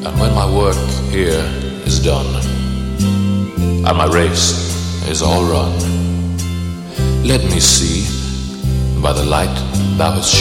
And when my work here is done, and my race is all run, let me see, by the light thou hast